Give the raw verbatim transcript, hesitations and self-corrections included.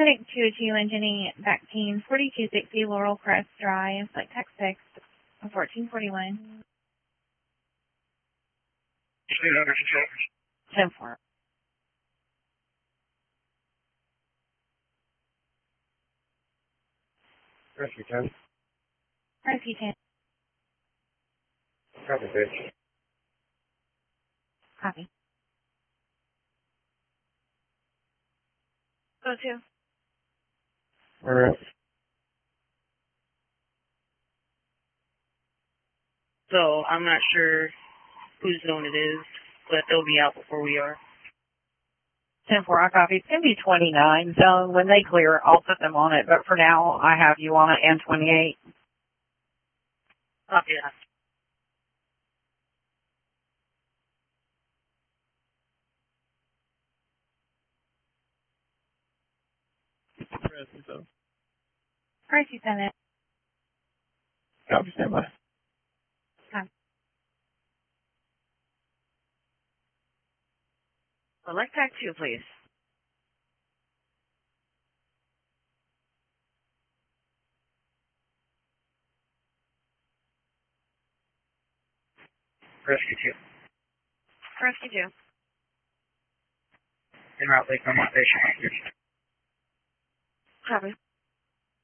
Medic two oh two engineering vaccine forty-two sixty Laurel Crest Drive, Flight Tech six, fourteen forty-one. ten four. Rescue ten. Rescue ten. Copy, bitch. Copy. Go to. Alright. So I'm not sure whose zone it is, but they'll be out before we are. ten four, I copy. It's going to be twenty-nine zone. When they clear, I'll put them on it. But for now, I have you on it and twenty-eight. Copy that. Rescue seven. Rescue seven. Copy, stand by. Copy. Select Tech two, please. Rescue two. Rescue two. En route, Lake Vermont Station. Copy.